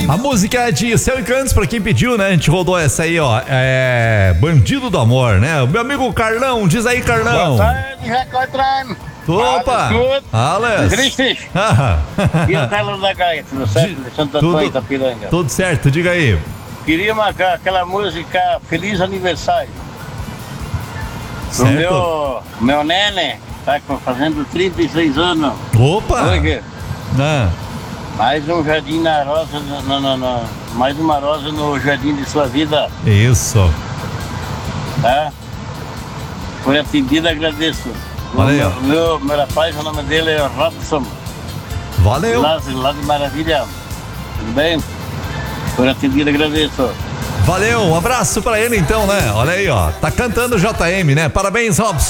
A música é de Céu e Cantos, pra quem pediu, né? A gente rodou essa aí, ó. É Bandido do Amor, né? O meu amigo Carlão, diz aí, Carlão. Boa tarde, Record Prime. Opa! Alex! Tristes? E o Carlos da Gaia, tudo certo? De Santo Antônio, Itapiranga. Tudo certo, diga aí. Queria marcar aquela música Feliz Aniversário. Certo. O meu nene tá fazendo 36 anos. Opa! Hoje, Ah, mais um jardim na rosa, mais uma rosa no jardim de sua vida, isso. tá? Foi atendida, agradeço. Valeu. Meu rapaz, o nome dele é Robson. Valeu. Lá de Maravilha. Tudo bem? Foi atendida, agradeço. Valeu, um abraço pra ele então, né? Olha aí, ó. Tá cantando JM, né? Parabéns, Robson.